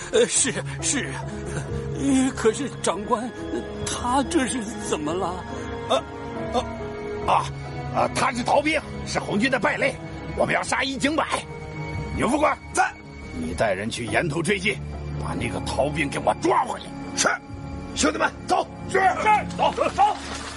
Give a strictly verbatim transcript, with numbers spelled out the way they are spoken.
呃，是是，呃，可是长官，他这是怎么了？ 呃，呃，啊啊，他是逃兵，是红军的败类，我们要杀一儆百。牛副官在，你带人去岩头追击，把那个逃兵给我抓回来。是，兄弟们，走。是是，走走走。